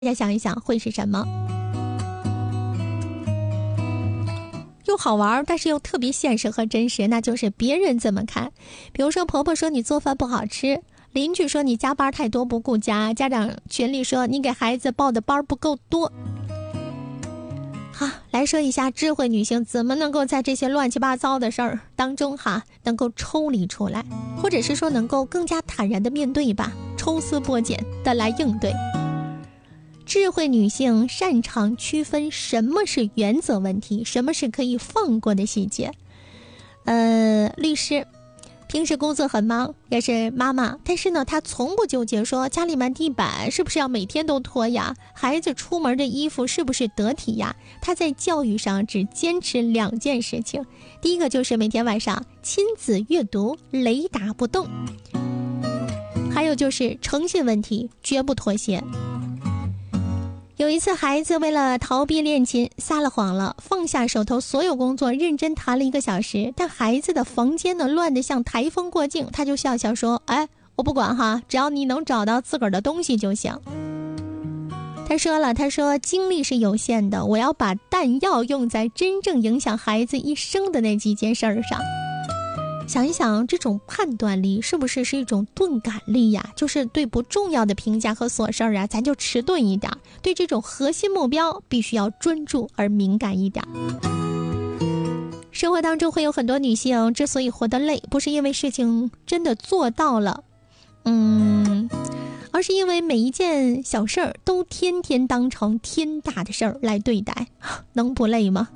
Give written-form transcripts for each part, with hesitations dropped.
大家想一想会是什么？又好玩，但是又特别现实和真实，那就是别人怎么看。比如说婆婆说你做饭不好吃，邻居说你加班太多不顾家，家长群里说你给孩子报的班不够多。好，来说一下智慧女性怎么能够在这些乱七八糟的事儿当中能够抽离出来，或者是说能够更加坦然的面对吧，抽丝剥茧的来应对。智慧女性擅长区分什么是原则问题，什么是可以放过的细节。律师平时工作很忙，也是妈妈，但是呢，她从不纠结说家里面地板是不是要每天都拖呀，孩子出门的衣服是不是得体呀。她在教育上只坚持2件事情，第一个就是每天晚上亲子阅读，雷打不动；还有就是诚信问题，绝不妥协。有一次孩子为了逃避练琴撒了谎了，放下手头所有工作，认真弹了1个小时，但孩子的房间呢乱得像台风过境，他就笑笑说，我不管哈，只要你能找到自个儿的东西就行。他说精力是有限的，我要把弹药用在真正影响孩子一生的那几件事儿上。想一想，这种判断力是不是一种钝感力呀？就是对不重要的评价和琐事儿咱就迟钝一点，对这种核心目标必须要专注而敏感一点。生活当中会有很多女性之所以活得累，不是因为事情真的做到了，而是因为每一件小事儿都天天当成天大的事儿来对待，能不累吗？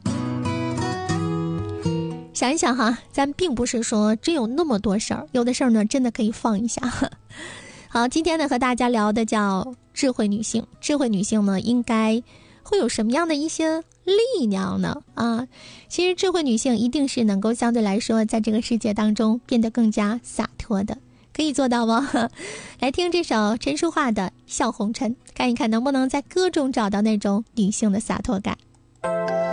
想一想咱并不是说真有那么多事儿，有的事儿呢真的可以放一下。好，今天呢和大家聊的叫智慧女性。智慧女性呢应该会有什么样的一些力量呢？其实智慧女性一定是能够相对来说在这个世界当中变得更加洒脱的，可以做到吗？来听这首陈淑桦的《笑红尘》，看一看能不能在歌中找到那种女性的洒脱感。